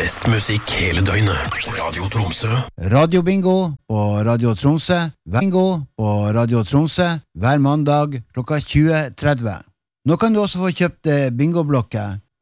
Best musikk hele døgnet. Radio Tromsø. Radio Bingo på Radio Tromsø. Bingo på Radio Tromsø hver mandag klokka 20:30. Nå kan du også få kjøpt bingoblokker